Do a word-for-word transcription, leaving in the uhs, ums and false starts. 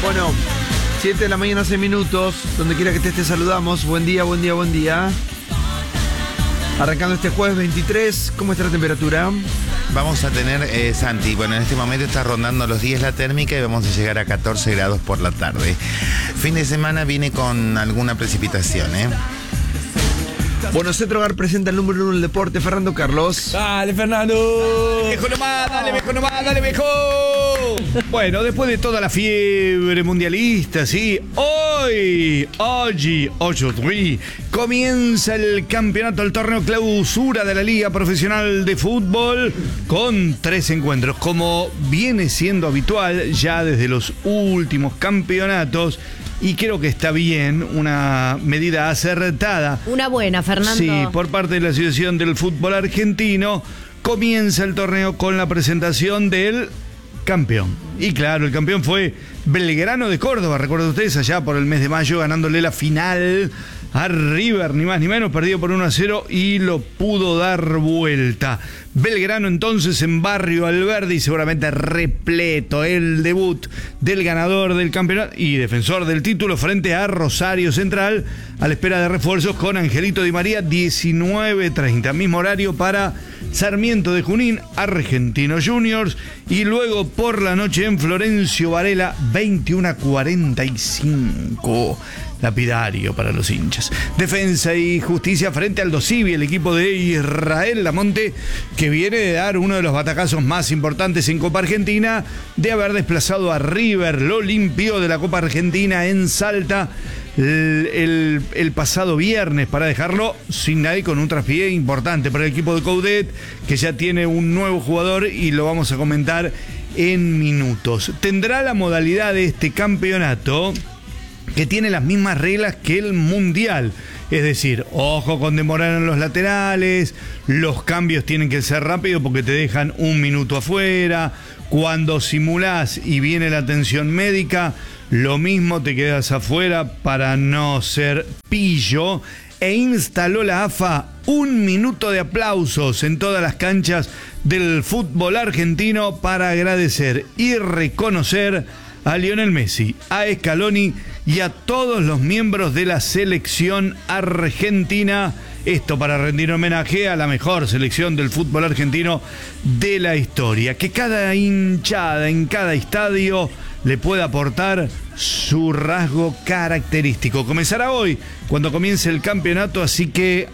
Bueno, siete de la mañana, seis minutos. Donde quiera que te estés, saludamos. Buen día, buen día, buen día. Arrancando este jueves veintitrés, ¿cómo está la temperatura? Vamos a tener, eh, Santi, bueno, en este momento está rondando los diez la térmica y vamos a llegar a catorce grados por la tarde. Fin de semana viene con alguna precipitación, ¿eh? Bueno, Centro Hogar presenta el número uno del deporte, Fernando Carlos. Dale, Fernando. Viejo nomás, dale, viejo nomás, dale, viejo. Bueno, después de toda la fiebre mundialista, sí, hoy, hoy, hoy, comienza el campeonato, el torneo clausura de la Liga Profesional de Fútbol con tres encuentros, como viene siendo habitual ya desde los últimos campeonatos. Y creo que está bien, una medida acertada. Una buena, Fernando. Sí, por parte de la Asociación del Fútbol Argentino, comienza el torneo con la presentación del campeón. Y claro, el campeón fue Belgrano de Córdoba, recuerden ustedes, allá por el mes de mayo, ganándole la final a River, ni más ni menos, perdido por uno a cero y lo pudo dar vuelta. Belgrano entonces en Barrio Alberdi, seguramente repleto, el debut del ganador del campeonato y defensor del título frente a Rosario Central, a la espera de refuerzos con Angelito Di María, diecinueve treinta, mismo horario para Sarmiento de Junín, Argentinos Juniors, y luego por la noche en Florencio Varela, veintiuno cuarenta y cinco. Lapidario para los hinchas. Defensa y Justicia frente al Dosivi, el equipo de Israel Lamonte, que viene de dar uno de los batacazos más importantes en Copa Argentina, de haber desplazado a River, lo limpió de la Copa Argentina en Salta el, el, el pasado viernes, para dejarlo sin nadie, con un traspié importante para el equipo de Coudet, que ya tiene un nuevo jugador y lo vamos a comentar en minutos. Tendrá la modalidad de este campeonato que tiene las mismas reglas que el Mundial. Es decir, ojo con demorar en los laterales, los cambios tienen que ser rápidos porque te dejan un minuto afuera, cuando simulás y viene la atención médica, lo mismo, te quedas afuera para no ser pillo. E instaló la A F A un minuto de aplausos en todas las canchas del fútbol argentino para agradecer y reconocer a Lionel Messi, a Scaloni y a todos los miembros de la selección argentina. Esto para rendir homenaje a la mejor selección del fútbol argentino de la historia. Que cada hinchada en cada estadio le pueda aportar su rasgo característico. Comenzará hoy, cuando comience el campeonato, así que